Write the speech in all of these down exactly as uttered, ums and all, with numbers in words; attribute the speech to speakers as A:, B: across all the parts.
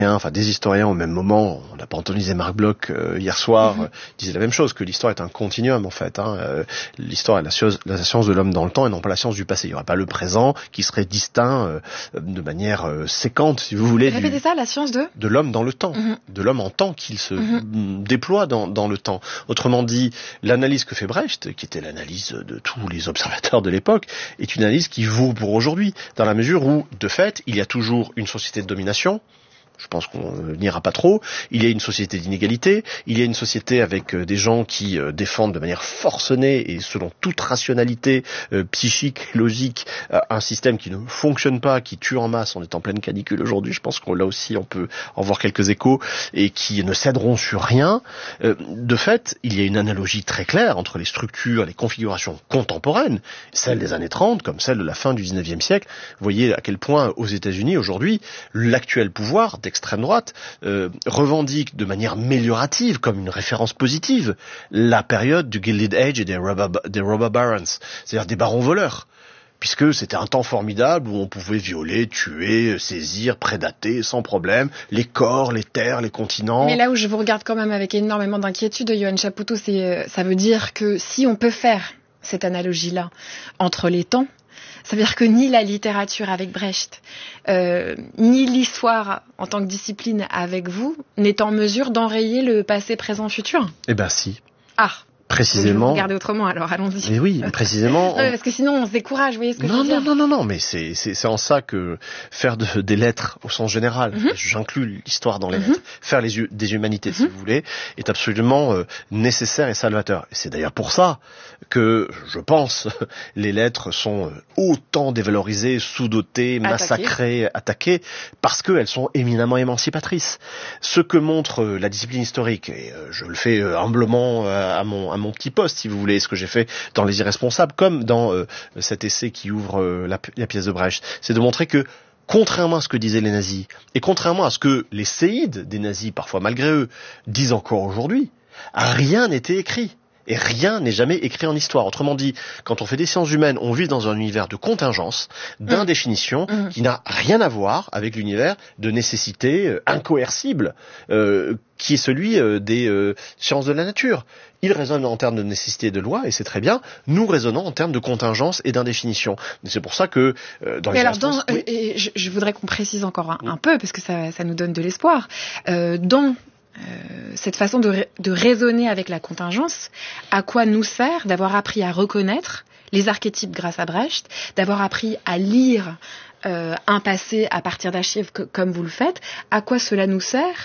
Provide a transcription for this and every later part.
A: Enfin, des historiens au même moment, on n'a pas entendu Marc Bloch euh, hier soir, mm-hmm. euh, disaient la même chose, que l'histoire est un continuum en fait. Hein. Euh, l'histoire est la science, la science de l'homme dans le temps et non pas la science du passé. Il n'y aurait pas le présent qui serait distinct euh, de manière euh, séquente, si vous voulez.
B: Répétez
A: du,
B: ça, la science de
A: De l'homme dans le temps, mm-hmm. de l'homme en tant qu'il se mm-hmm. déploie dans, dans le temps. Autrement dit, l'analyse que fait Brecht, qui était l'analyse de tous les observateurs de l'époque, est une analyse qui vaut pour aujourd'hui, dans la mesure où, de fait, il y a toujours une société de domination. Je pense qu'on n'ira pas trop. Il y a une société d'inégalité, il y a une société avec euh, des gens qui euh, défendent de manière forcenée et selon toute rationalité euh, psychique, logique, euh, un système qui ne fonctionne pas, qui tue en masse. On est en pleine canicule aujourd'hui, je pense qu'on là aussi on peut en voir quelques échos, et qui ne céderont sur rien. Euh, de fait, il y a une analogie très claire entre les structures, les configurations contemporaines, celles des années trente comme celles de la fin du dix-neuvième siècle. Vous voyez à quel point aux États-Unis aujourd'hui, l'actuel pouvoir extrême droite euh, revendique de manière améliorative, comme une référence positive, la période du Gilded Age et des robber, des robber barons, c'est-à-dire des barons voleurs, puisque c'était un temps formidable où on pouvait violer, tuer, saisir, prédater sans problème les corps, les terres, les continents.
B: Mais là où je vous regarde quand même avec énormément d'inquiétude, Yoann Chapoutot, c'est, ça veut dire que si on peut faire cette analogie-là entre les temps, ça veut dire que ni la littérature avec Brecht, euh, ni l'histoire en tant que discipline avec vous n'est en mesure d'enrayer le passé, présent, futur.
A: Eh ben si.
B: Ah.
A: Précisément.
B: Vous regardez autrement, alors allons-y.
A: Mais oui, précisément.
B: Non, parce que sinon on se décourage, vous voyez ce que
A: non,
B: je veux dire.
A: Non, non, non, non, mais c'est, c'est, c'est en ça que faire de, des lettres au sens général, mm-hmm. j'inclus l'histoire dans les mm-hmm. lettres, faire les, des humanités, mm-hmm. si vous voulez, est absolument euh, nécessaire et salvateur. Et c'est d'ailleurs pour ça que, je pense, les lettres sont autant dévalorisées, sous-dotées, massacrées, attaquées, parce qu'elles sont éminemment émancipatrices. Ce que montre la discipline historique, et euh, je le fais euh, humblement euh, à mon, à mon petit poste, si vous voulez, ce que j'ai fait dans Les Irresponsables, comme dans euh, cet essai qui ouvre euh, la, la pièce de Brecht, c'est de montrer que, contrairement à ce que disaient les nazis, et contrairement à ce que les séides des nazis, parfois malgré eux, disent encore aujourd'hui, rien n'était écrit. Et rien n'est jamais écrit en histoire. Autrement dit, quand on fait des sciences humaines, on vit dans un univers de contingence, d'indéfinition, mmh. qui n'a rien à voir avec l'univers de nécessité euh, incoercible, euh, qui est celui euh, des euh, sciences de la nature. Il raisonne en termes de nécessité et de loi, et c'est très bien. Nous raisonnons en termes de contingence et d'indéfinition. C'est pour ça que euh, dans
B: Mais
A: les
B: alors, dans, oui. et je, je voudrais qu'on précise encore un, un peu, parce que ça, ça nous donne de l'espoir. Euh, dans Euh, cette façon de, de raisonner avec la contingence, à quoi nous sert d'avoir appris à reconnaître les archétypes grâce à Brecht, d'avoir appris à lire euh, un passé à partir d'archives que, comme vous le faites, à quoi cela nous sert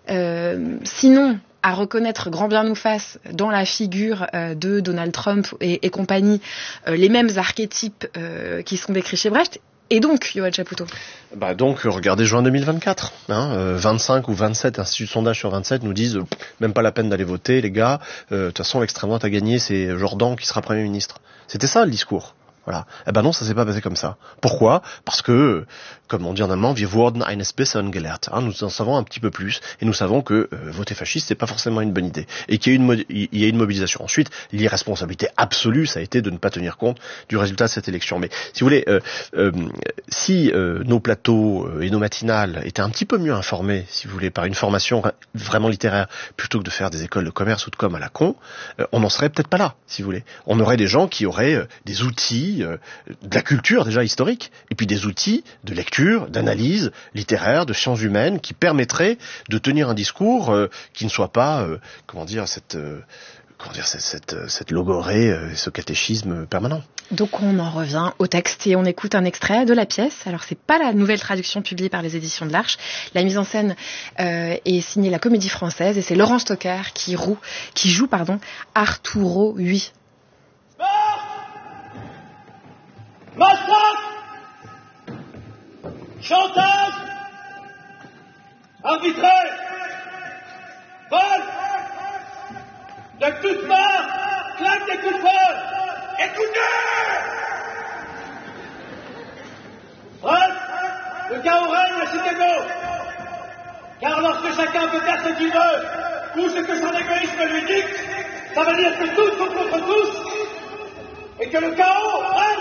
B: euh, sinon à reconnaître grand bien nous fasse dans la figure euh, de Donald Trump et, et compagnie euh, les mêmes archétypes euh, qui sont décrits chez Brecht. Et donc, Yoann Chapoutot?
A: Bah donc, regardez juin deux mille vingt-quatre. Hein, euh, vingt-cinq ou vingt-sept instituts de sondage sur vingt-sept nous disent euh, même pas la peine d'aller voter, les gars. De euh, toute façon, l'extrême droite a gagné, c'est Jordan qui sera Premier ministre. C'était ça le discours. Voilà. Eh ben non, ça s'est pas passé comme ça. Pourquoi? Parce que, comme on dit en allemand, wir wurden eines Besseren gelehrt. Hein, nous en savons un petit peu plus, et nous savons que euh, voter fasciste, c'est pas forcément une bonne idée, et qu'il y a une, mo- il y a une mobilisation. Ensuite, l'irresponsabilité absolue, ça a été de ne pas tenir compte du résultat de cette élection. Mais si vous voulez, euh, euh, si euh, nos plateaux euh, et nos matinales étaient un petit peu mieux informés, si vous voulez, par une formation vraiment littéraire, plutôt que de faire des écoles de commerce ou de com à la con, euh, on n'en serait peut-être pas là, si vous voulez. On aurait des gens qui auraient euh, des outils de la culture déjà historique, et puis des outils de lecture, d'analyse littéraire, de sciences humaines, qui permettraient de tenir un discours euh, qui ne soit pas, euh, comment dire, cette, euh, comment dire, cette, cette, cette logorée, euh, ce catéchisme permanent.
B: Donc on en revient au texte et on écoute un extrait de la pièce. Alors c'est pas la nouvelle traduction publiée par les éditions de l'Arche. La mise en scène euh, est signée la Comédie Française et c'est Laurent Stocker qui, roue, qui joue pardon, Arturo huit.
C: Massacre, chantage, arbitraire, vol, de toutes parts, claque des coups de feu. Écoutez! Bref, le chaos règne à Chicago. Car lorsque chacun peut faire ce qu'il veut, ou ce que son égoïsme lui dicte, ça veut dire que tous sont contre tous, et que le chaos règne.